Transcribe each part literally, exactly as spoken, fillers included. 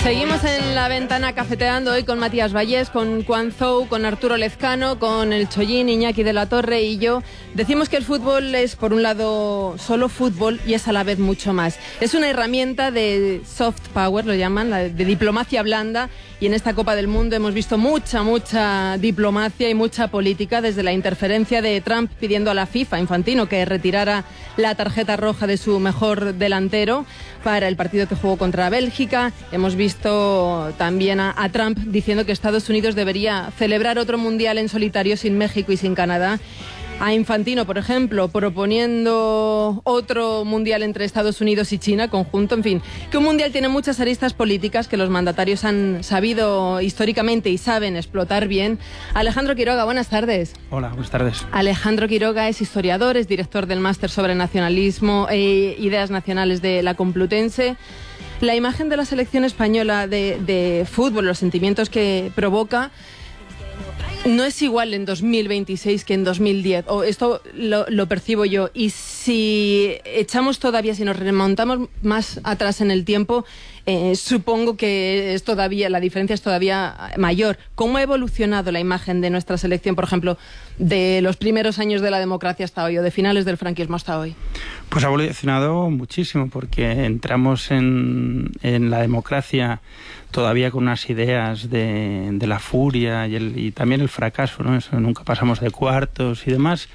Seguimos en La Ventana cafeteando hoy con Matías Vallés, con Juan Zou, con Arturo Lezcano, con el Chollín, Iñaki de la Torre y yo. Decimos que el fútbol es, por un lado, solo fútbol y es a la vez mucho más. Es una herramienta de soft power, lo llaman, de diplomacia blanda, y en esta Copa del Mundo hemos visto mucha, mucha diplomacia y mucha política, desde la interferencia de Trump pidiendo a la FIFA, Infantino, que retirara la tarjeta roja de su mejor delantero para el partido que jugó contra Bélgica. Hemos visto también a, a Trump diciendo que Estados Unidos debería celebrar otro mundial en solitario sin México y sin Canadá. A Infantino, por ejemplo, proponiendo otro mundial entre Estados Unidos y China conjunto. En fin, que un mundial tiene muchas aristas políticas que los mandatarios han sabido históricamente y saben explotar bien. Alejandro Quiroga, buenas tardes. Hola, buenas tardes. Alejandro Quiroga es historiador, es director del Máster sobre Nacionalismo e Ideas Nacionales de la Complutense. La imagen de la selección española de, de fútbol, los sentimientos que provoca, no es igual en dos mil veintiséis que en dos mil diez, o esto lo, lo percibo yo. Y si echamos todavía, si nos remontamos más atrás en el tiempo, eh, supongo que es todavía, la diferencia es todavía mayor. ¿Cómo ha evolucionado la imagen de nuestra selección, por ejemplo, de los primeros años de la democracia hasta hoy, o de finales del franquismo hasta hoy? Pues ha evolucionado muchísimo, porque entramos en, en la democracia todavía con unas ideas de, de la furia y, el, y también el fracaso, ¿no? Eso, nunca pasamos de cuartos y demás.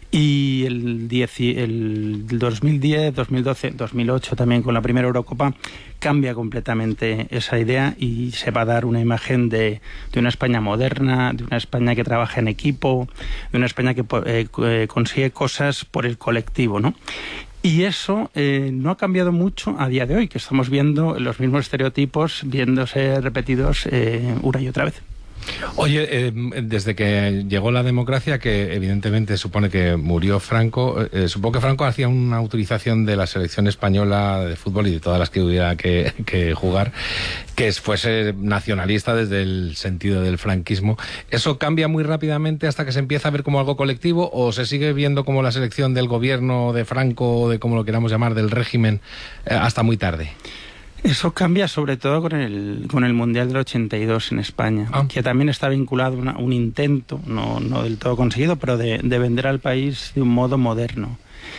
Y el, diez, el dos mil diez, dos mil doce, dos mil ocho también con la primera Eurocopa cambia completamente esa idea y se va a dar una imagen de, de una España moderna, de una España que trabaja en equipo, de una España que eh, consigue cosas por el colectivo, ¿no? Y eso eh, no ha cambiado mucho a día de hoy, que estamos viendo los mismos estereotipos viéndose repetidos eh, una y otra vez. Oye, eh, desde que llegó la democracia, que evidentemente supone que murió Franco, eh, supongo que Franco hacía una utilización de la selección española de fútbol y de todas las que hubiera que, que jugar, que fuese nacionalista desde el sentido del franquismo. ¿Eso cambia muy rápidamente hasta que se empieza a ver como algo colectivo, o se sigue viendo como la selección del gobierno de Franco, o de como lo queramos llamar, del régimen, eh, hasta muy tarde? Eso cambia sobre todo con el, con el Mundial del ochenta y dos en España, ah. que también está vinculado a una, un intento, no, no del todo conseguido, pero de, de vender al país de un modo moderno.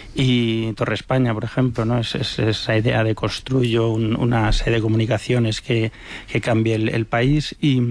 Y Torre España, por ejemplo, ¿no? es, es esa idea de construyo un, una serie de comunicaciones que, que cambie el, el país. Y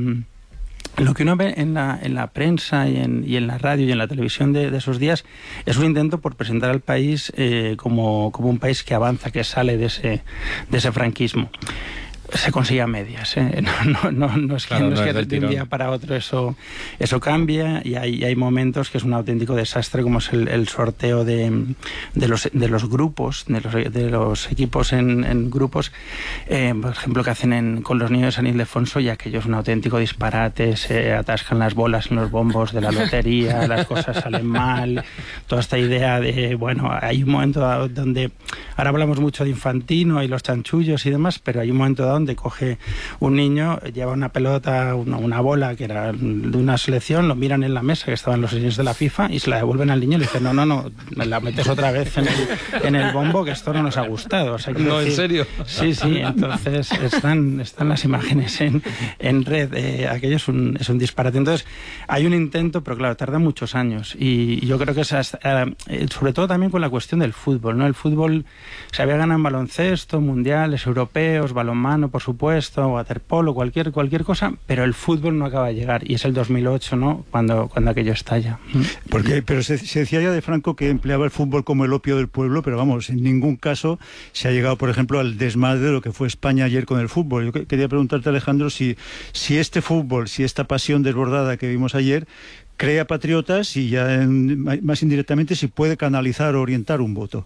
lo que uno ve en la, en la prensa y en, y en la radio y en la televisión de, de esos días es un intento por presentar al país eh, como, como un país que avanza, que sale de ese, de ese franquismo. Se consigue a medias, ¿eh? no, no, no, no es que, claro, no es que de un día para otro eso, eso cambia, y hay, y hay momentos que es un auténtico desastre, como es el, el sorteo de, de, los, de los grupos, de los, de los equipos en, en grupos, eh, por ejemplo, que hacen en, con los niños de San Ildefonso, y aquello es un auténtico disparate, se atascan las bolas en los bombos de la lotería, las cosas salen mal, toda esta idea de, bueno, hay un momento dado donde, ahora hablamos mucho de Infantino y los chanchullos y demás, pero hay un momento dado donde coge un niño, lleva una pelota, una, una bola que era de una selección, lo miran en la mesa que estaban los señores de la FIFA y se la devuelven al niño y le dicen, no, no, no, la metes otra vez en el, en el bombo, que esto no nos ha gustado. O sea, no, decir, ¿en serio? Sí, sí, entonces están, están las imágenes en, en red, eh, aquello es un, es un disparate. Entonces hay un intento, pero claro, tarda muchos años, y yo creo que es hasta, eh, sobre todo también con la cuestión del fútbol, ¿no? El fútbol se había ganado en baloncesto, mundiales, europeos, balonmano, por supuesto, waterpolo, cualquier, cualquier cosa, pero el fútbol no acaba de llegar, y es el dos mil ocho, ¿no?, cuando, cuando aquello estalla. Porque, pero se, se decía ya de Franco que empleaba el fútbol como el opio del pueblo, pero vamos, en ningún caso se ha llegado, por ejemplo, al desmadre de lo que fue España ayer con el fútbol. Yo que, quería preguntarte, Alejandro, si, si este fútbol, si esta pasión desbordada que vimos ayer crea patriotas, y ya en, más indirectamente si puede canalizar o orientar un voto.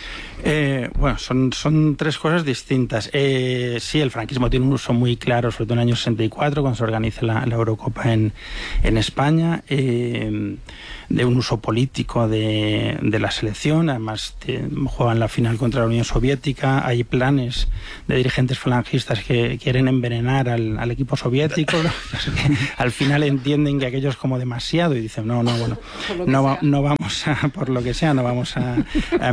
Eh, bueno, son, son tres cosas distintas. Eh, sí, el franquismo tiene un uso muy claro, sobre todo en el año sesenta y cuatro, cuando se organiza la, la Eurocopa en, en España, eh, de un uso político de, de la selección. Además, te, juegan la final contra la Unión Soviética. Hay planes de dirigentes falangistas que quieren envenenar al, al equipo soviético. Al final entienden que aquello es como demasiado y dicen, no, no, bueno, no, va, no vamos a, por lo que sea, no vamos a, a envenenarlo.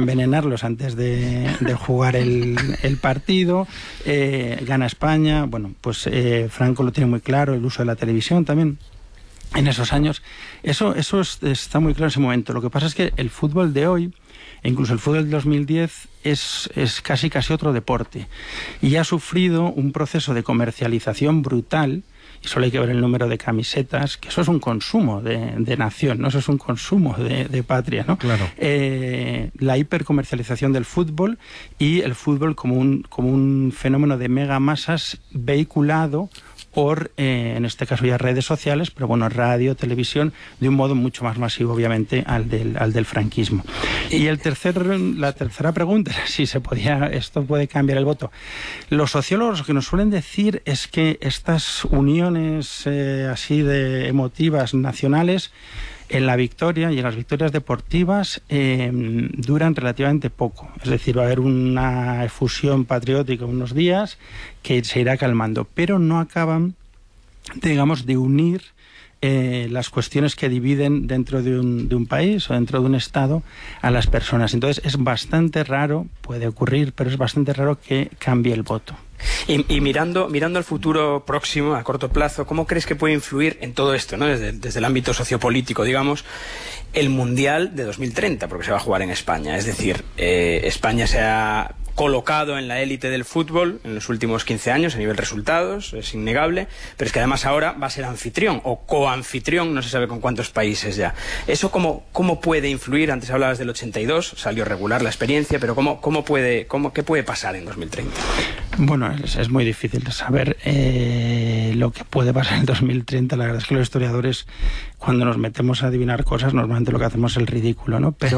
Carlos antes de, de jugar el, el partido, eh, gana España, bueno, pues eh, Franco lo tiene muy claro, el uso de la televisión también en esos años, eso, eso es, está muy claro en ese momento. Lo que pasa es que el fútbol de hoy, e incluso el fútbol del dos mil diez, es, es casi casi otro deporte y ha sufrido un proceso de comercialización brutal. Y solo hay que ver el número de camisetas, que eso es un consumo de, de nación, ¿no? Eso es un consumo de, de patria, ¿no? Claro. Eh, la hipercomercialización del fútbol y el fútbol como un, como un fenómeno de megamasas vehiculado por, eh, en este caso ya redes sociales, pero bueno, radio, televisión, de un modo mucho más masivo, obviamente, al del, al del franquismo. Y el tercer, la tercera pregunta, si se podía, esto puede cambiar el voto. Los sociólogos lo que nos suelen decir es que estas uniones eh, así de emotivas nacionales, en la victoria y en las victorias deportivas eh, duran relativamente poco. Es decir, va a haber una efusión patriótica unos días que se irá calmando, pero no acaban, digamos, de unir eh, las cuestiones que dividen dentro de un, de un país o dentro de un Estado a las personas. Entonces es bastante raro, puede ocurrir, pero es bastante raro que cambie el voto. Y, y mirando, mirando al futuro próximo, a corto plazo, ¿cómo crees que puede influir en todo esto, ¿no? desde, desde el ámbito sociopolítico, digamos, el Mundial de dos mil treinta, porque se va a jugar en España? Es decir, eh, España se ha colocado en la élite del fútbol en los últimos quince años a nivel resultados, es innegable, pero es que además ahora va a ser anfitrión o coanfitrión, no se sabe con cuántos países ya. ¿Eso cómo, cómo puede influir? Antes hablabas del ochenta y dos, salió regular la experiencia, pero ¿cómo, cómo puede, cómo, qué puede pasar en dos mil treinta? Bueno, es, es muy difícil de saber eh, lo que puede pasar en dos mil treinta. La verdad es que los historiadores, cuando nos metemos a adivinar cosas, normalmente lo que hacemos es el ridículo, ¿no? Pero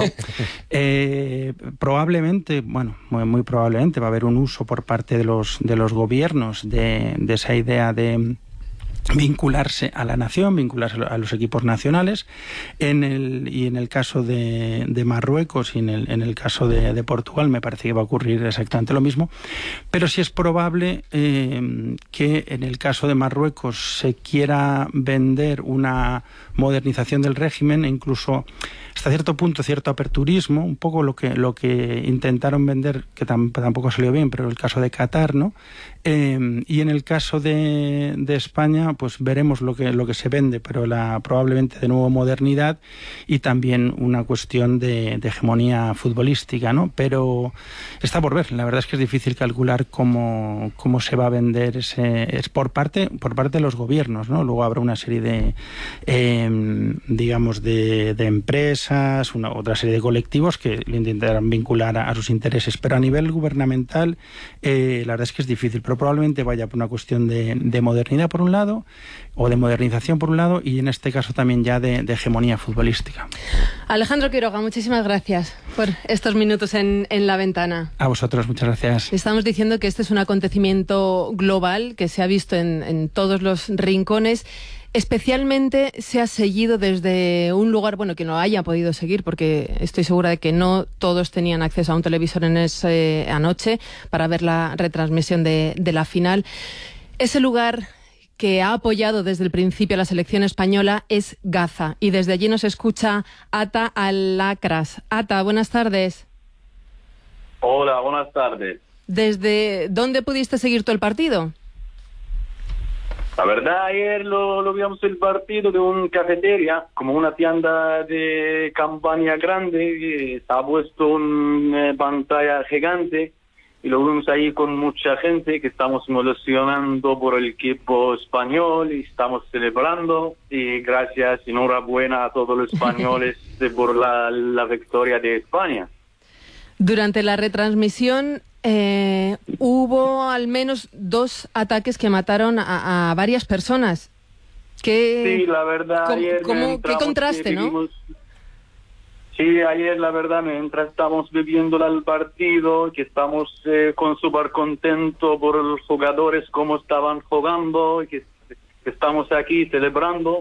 eh, probablemente, bueno, muy, muy probablemente va a haber un uso por parte de los, de los gobiernos de, de esa idea de vincularse a la nación, vincularse a los equipos nacionales, en el, y en el caso de, de Marruecos y en el, en el caso de, de Portugal me parece que va a ocurrir exactamente lo mismo, pero sí es probable eh, que en el caso de Marruecos se quiera vender una modernización del régimen e incluso hasta cierto punto cierto aperturismo, un poco lo que, lo que intentaron vender, que tam, tampoco salió bien, pero el caso de Qatar, ¿no? Eh, y en el caso de, de España, pues veremos lo que, lo que se vende, pero la, probablemente de nuevo modernidad y también una cuestión de, de hegemonía futbolística, ¿no? Pero está por ver. La verdad es que es difícil calcular cómo, cómo se va a vender ese, es por parte, por parte de los gobiernos, ¿no? Luego habrá una serie de, eh, digamos, de, de empresas, una otra serie de colectivos que le intentarán vincular a, a sus intereses, pero a nivel gubernamental eh, la verdad es que es difícil, pero probablemente vaya por una cuestión de, de modernidad por un lado, o de modernización por un lado, y en este caso también ya de, de hegemonía futbolística. Alejandro Quiroga, muchísimas gracias por estos minutos en, en La Ventana. A vosotros, muchas gracias. Estamos diciendo que este es un acontecimiento global que se ha visto en, en todos los rincones. Especialmente se ha seguido desde un lugar, bueno, que no haya podido seguir, porque estoy segura de que no todos tenían acceso a un televisor en esa eh, anoche para ver la retransmisión de, de la final. Ese lugar que ha apoyado desde el principio a la selección española es Gaza, y desde allí nos escucha Ata Al-Akras. Ata, buenas tardes. Hola, buenas tardes. ¿Desde dónde pudiste seguir tú el partido? La verdad, ayer lo, lo vimos el partido de una cafetería, como una tienda de campaña grande, está puesto una pantalla gigante, y lo vimos ahí con mucha gente que estamos emocionando por el equipo español y estamos celebrando, y gracias, enhorabuena a todos los españoles por la, la victoria de España. Durante la retransmisión eh, hubo al menos dos ataques que mataron a, a varias personas. ¿Qué, sí, la verdad, ¿cómo, ayer cómo, qué contraste, vivimos, ¿no? Sí, ayer la verdad, mientras estamos viviendo el partido, que estamos eh, con súper contentos por los jugadores, cómo estaban jugando, que, que estamos aquí celebrando,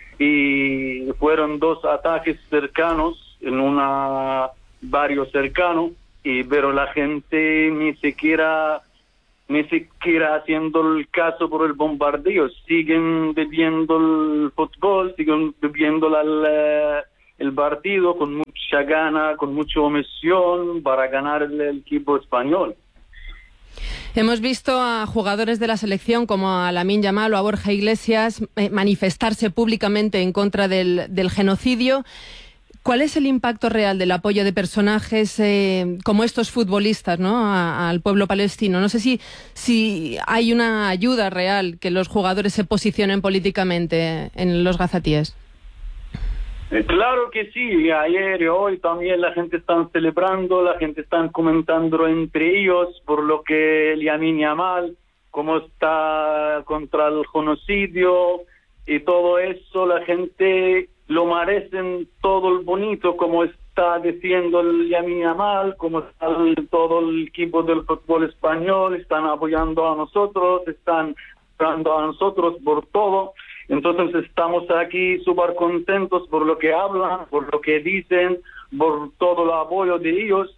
y fueron dos ataques cercanos, en una barrio cercano, y pero la gente ni siquiera ni siquiera haciendo el caso por el bombardeo, siguen viviendo el fútbol, siguen viviendo la, la, el partido con mucha gana, con mucha emoción para ganar el, el equipo español. Hemos visto a jugadores de la selección como a Lamine Yamal o a Borja Iglesias eh, manifestarse públicamente en contra del, del genocidio. ¿Cuál es el impacto real del apoyo de personajes eh, como estos futbolistas, ¿no?, a, al pueblo palestino? No sé si, si hay una ayuda real que los jugadores se posicionen políticamente en los gazatíes. Claro que sí, ayer y hoy también la gente está celebrando, la gente está comentando entre ellos por lo que Lamine Yamal, cómo está contra el genocidio y todo eso, la gente lo merecen todo el bonito, como está diciendo el Lamine Yamal, como está el, todo el equipo del fútbol español, están apoyando a nosotros, están apoyando a nosotros por todo. Entonces estamos aquí súper contentos por lo que hablan, por lo que dicen, por todo el apoyo de ellos.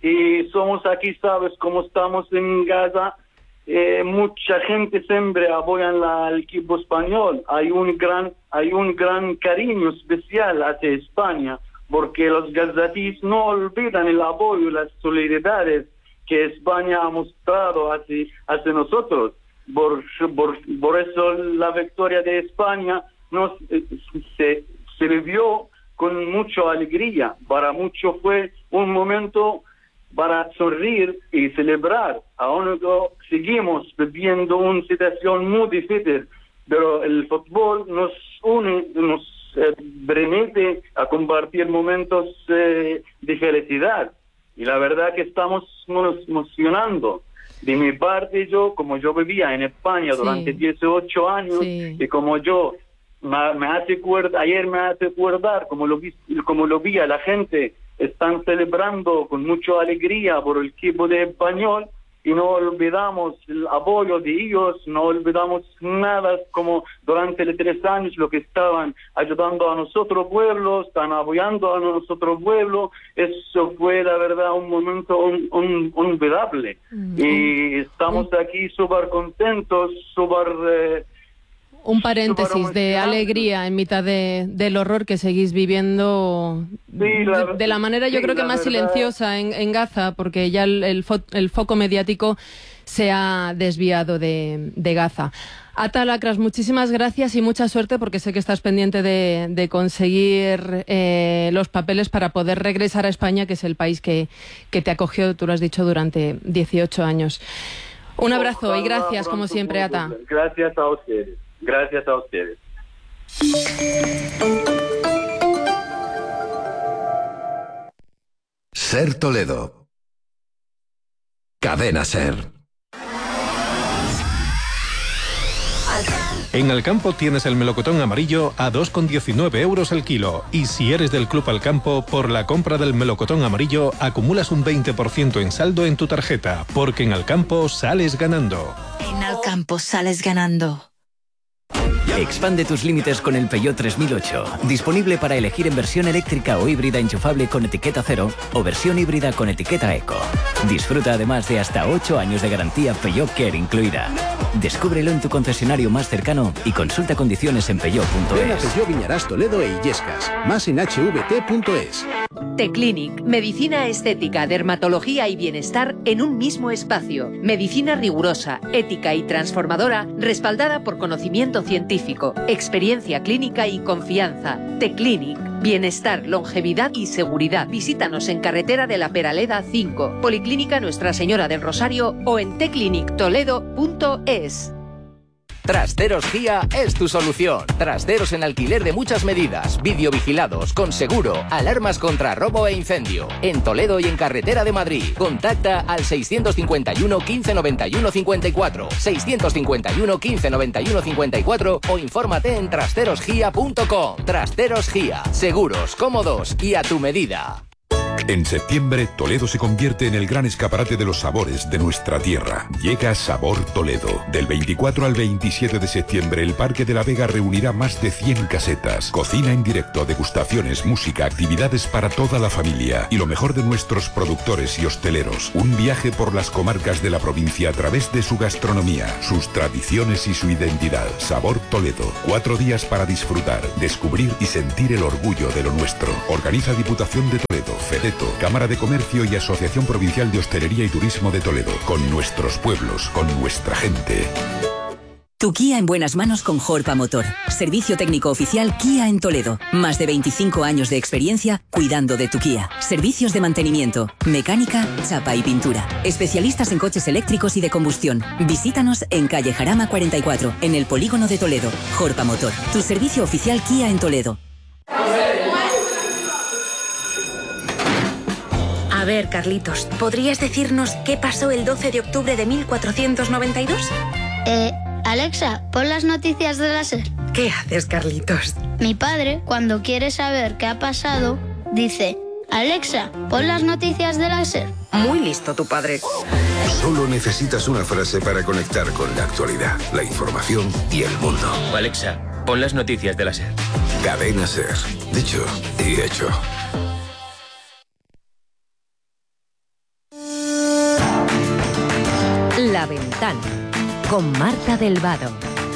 Y somos aquí, ¿sabes? Como estamos en Gaza, eh, mucha gente siempre apoya al equipo español. Hay un gran, hay un gran cariño especial hacia España, porque los gazatíes no olvidan el apoyo y las solidaridades que España ha mostrado hacia, hacia nosotros. Por, por, por eso la victoria de España nos, se, se vivió con mucha alegría. Para muchos fue un momento para sonreír y celebrar. Aún seguimos viviendo una situación muy difícil, pero el fútbol nos une, nos eh, permite a compartir momentos eh, de felicidad. Y la verdad que estamos nos emocionando. De mi parte, yo, como yo vivía en España sí. durante dieciocho años, sí. y como yo, me, me hace acordar, ayer me hace acordar, como lo vi, como lo vi a la gente, están celebrando con mucha alegría por el equipo de español, y no olvidamos el apoyo de ellos, no olvidamos nada, como durante los tres años lo que estaban ayudando a nosotros pueblos, están apoyando a nosotros pueblos. Eso fue la verdad un momento un, un, olvidable. Mm. Y estamos aquí súper contentos, súper... Eh, un paréntesis de alegría en mitad de, del horror que seguís viviendo sí, la, de, de la manera yo sí, creo que más verdad. silenciosa en, en Gaza, porque ya el, el, fo, el foco mediático se ha desviado de, de Gaza. Ata Lacras, muchísimas gracias y mucha suerte, porque sé que estás pendiente de, de conseguir eh, los papeles para poder regresar a España, que es el país que, que te acogió, tú lo has dicho, durante dieciocho años. Un abrazo y gracias, como siempre, Ata. Gracias a ustedes. Gracias a ustedes. Ser Toledo. Cadena Ser. En Alcampo tienes el melocotón amarillo a dos con diecinueve euros el kilo. Y si eres del Club Alcampo, por la compra del melocotón amarillo acumulas un veinte por ciento en saldo en tu tarjeta, porque en Alcampo sales ganando. En Alcampo sales ganando. Expande tus límites con el Peugeot tres mil ocho. Disponible para elegir en versión eléctrica o híbrida enchufable con etiqueta cero o versión híbrida con etiqueta eco. Disfruta además de hasta ocho años de garantía Peugeot Care incluida. Descúbrelo en tu concesionario más cercano y consulta condiciones en peugeot punto es. Ven a Peugeot Viñarás Toledo e Illescas. Más en hache ve te punto es. T-Clinic. Medicina estética, dermatología y bienestar en un mismo espacio. Medicina rigurosa, ética y transformadora, respaldada por conocimiento científico, experiencia clínica y confianza. T-Clinic. Bienestar, longevidad y seguridad. Visítanos en Carretera de la Peraleda cinco, Policlínica Nuestra Señora del Rosario o en te clinic toledo punto es. Trasteros Gia es tu solución. Trasteros en alquiler de muchas medidas, videovigilados, con seguro, alarmas contra robo e incendio. En Toledo y en Carretera de Madrid. Contacta al seiscientos cincuenta y uno, quince noventa y uno, cincuenta y cuatro, seiscientos cincuenta y uno, quince noventa y uno, cincuenta y cuatro o infórmate en trasteros gia punto com. Trasteros Gia. Seguros, cómodos y a tu medida. En septiembre, Toledo se convierte en el gran escaparate de los sabores de nuestra tierra. Llega Sabor Toledo. Del veinticuatro al veintisiete de septiembre, el Parque de la Vega reunirá más de cien casetas. Cocina en directo, degustaciones, música, actividades para toda la familia. Y lo mejor de nuestros productores y hosteleros. Un viaje por las comarcas de la provincia a través de su gastronomía, sus tradiciones y su identidad. Sabor Toledo. Cuatro días para disfrutar, descubrir y sentir el orgullo de lo nuestro. Organiza Diputación de Toledo, FEDETO, Cámara de Comercio y Asociación Provincial de Hostelería y Turismo de Toledo. Con nuestros pueblos, con nuestra gente. Tu Kia en buenas manos con Jorpa Motor. Servicio técnico oficial Kia en Toledo. Más de veinticinco años de experiencia cuidando de tu Kia. Servicios de mantenimiento, mecánica, chapa y pintura. Especialistas en coches eléctricos y de combustión. Visítanos en calle Jarama cuarenta y cuatro, en el polígono de Toledo. Jorpa Motor. Tu servicio oficial Kia en Toledo. A ver, Carlitos, ¿podrías decirnos qué pasó el doce de octubre de mil cuatrocientos noventa y dos? Eh, Alexa, pon las noticias de la SER. ¿Qué haces, Carlitos? Mi padre, cuando quiere saber qué ha pasado, dice: Alexa, pon las noticias de la SER. Muy listo tu padre. Solo necesitas una frase para conectar con la actualidad, la información y el mundo. Alexa, pon las noticias de la SER. Cadena SER. Dicho y hecho. La Ventana, con Marta del Vado.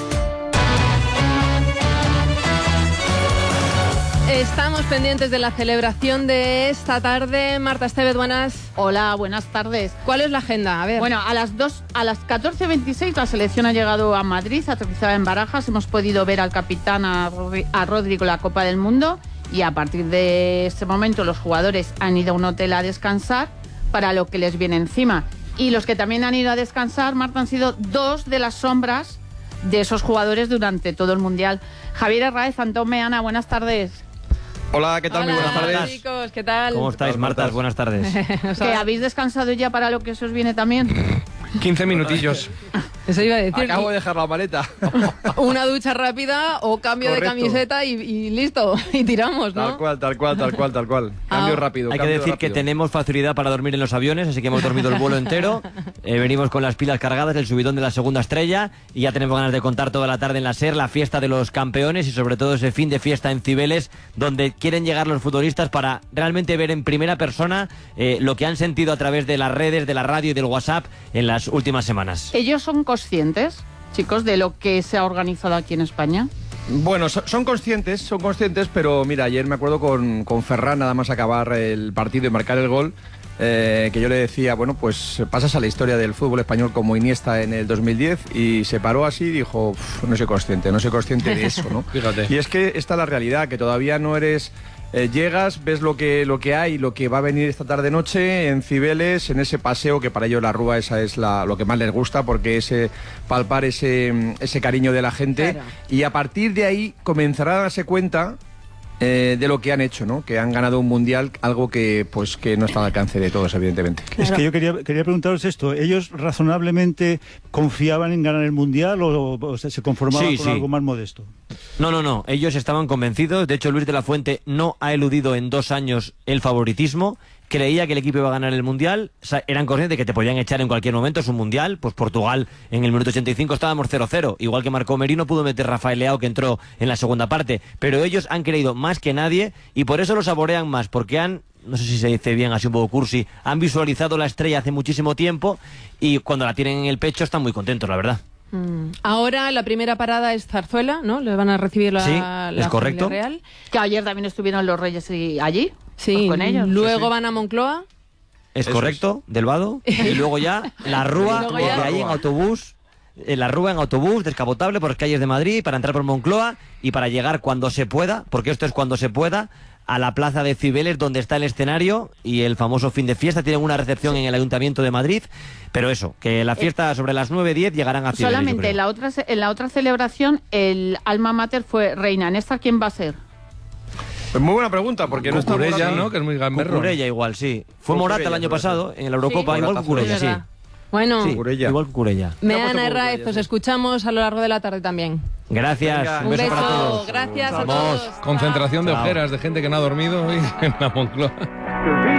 Estamos pendientes de la celebración de esta tarde. Marta Estevez, buenas. Hola, buenas tardes. ¿Cuál es la agenda? A ver. Bueno, a las dos, a las catorce veintiséis la selección ha llegado a Madrid, aterrizada en Barajas. Hemos podido ver al capitán, a, a Rodri con la Copa del Mundo, y a partir de ese momento los jugadores han ido a un hotel a descansar para lo que les viene encima. Y los que también han ido a descansar, Marta, han sido dos de las sombras de esos jugadores durante todo el Mundial. Javier Herráez, Antón Meana, buenas tardes. Hola, ¿qué tal? Hola, muy buenas tardes. Chicos, ¿qué tal? ¿Cómo estáis, Marta? Buenas tardes. O sea, ¿que habéis descansado ya para lo que se os viene también? quince minutillos. Eso iba a decir. Acabo de dejar la maleta. Una ducha rápida o cambio Correcto. de camiseta y, y listo. Y tiramos, ¿no? Tal cual, tal cual, tal cual, tal cual. Cambio Ah. rápido. Hay que cambio decir rápido. que tenemos facilidad para dormir en los aviones, así que hemos dormido el vuelo entero. Eh, venimos con las pilas cargadas, el subidón de la segunda estrella, y ya tenemos ganas de contar toda la tarde en la SER la fiesta de los campeones y sobre todo ese fin de fiesta en Cibeles, donde quieren llegar los futbolistas para realmente ver en primera persona eh, lo que han sentido a través de las redes, de la radio y del WhatsApp en las últimas semanas. ¿Ellos son conscientes, chicos, de lo que se ha organizado aquí en España? Bueno, so- son conscientes, son conscientes, pero mira, ayer me acuerdo con, con Ferran, nada más acabar el partido y marcar el gol, eh, que yo le decía, bueno, pues pasas a la historia del fútbol español como Iniesta en el dos mil diez, y se paró así y dijo, no soy consciente, no soy consciente de eso, ¿no? Fíjate. Y es que esta es la realidad, que todavía no eres... Eh, llegas, ves lo que, lo que hay, lo que va a venir esta tarde-noche en Cibeles, en ese paseo, que para ellos la Rúa esa es la, lo que más les gusta, porque es eh, palpar ese, ese cariño de la gente. Claro. Y a partir de ahí comenzarán a darse cuenta eh, de lo que han hecho, ¿no? Que han ganado un mundial, algo que pues que no está al alcance de todos, evidentemente. Es que yo quería, quería preguntaros esto. ¿Ellos razonablemente confiaban en ganar el mundial o, o sea, se conformaban Sí, con sí. algo más modesto? No, no, no. Ellos estaban convencidos. De hecho, Luis de la Fuente no ha eludido en dos años el favoritismo. Creía que el equipo iba a ganar el Mundial. O sea, eran conscientes de que te podían echar en cualquier momento. Es un Mundial. Pues Portugal en el minuto ochenta y cinco estábamos cero cero. Igual que marcó Merino, pudo meter Rafael Leao, que entró en la segunda parte. Pero ellos han creído más que nadie y por eso lo saborean más. Porque han, no sé si se dice bien, así un poco cursi, han visualizado la estrella hace muchísimo tiempo y cuando la tienen en el pecho están muy contentos, la verdad. Mm. Ahora la primera parada es Zarzuela, ¿no? Les van a recibir la, Sí, la es correcto. familia real. Que ayer también estuvieron los Reyes y allí, Sí, pues con ellos. luego Sí, sí. van a Moncloa. Es Eso correcto, del Vado. Y luego ya la Rúa, Y luego desde ya- ahí en autobús. eh, La Rúa en autobús, descapotable por las calles de Madrid, para entrar por Moncloa y para llegar cuando se pueda, porque esto es cuando se pueda, a la plaza de Cibeles, donde está el escenario y el famoso fin de fiesta. Tienen una recepción en el Ayuntamiento de Madrid, pero eso, que la fiesta sobre las nueve diez llegarán a Cibeles. yo Solamente creo. en la otra ce- en la otra celebración el alma mater fue reina. ¿En esta quién va a ser? Pues muy buena pregunta, porque no está Cucurella, Morata. ¿no? Que es muy gamberro. Cucurella igual, sí. Fue Morata el Cucurella, año sobre pasado, en la Eurocopa, Sí. igual Morata Cucurella, Es sí. verdad. Bueno, Sí, Cucurella. igual Cucurella. Meana Herráez, os escuchamos a lo largo de la tarde también. Gracias, Venga. un Un beso, beso, para todos. gracias a Vamos. todos. Concentración de Chao. ojeras de gente que no ha dormido y en la Moncloa.